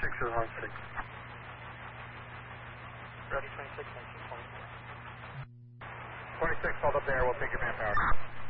is 16. Ready 26, 19, 24. 26, hold up there, we'll take your manpower.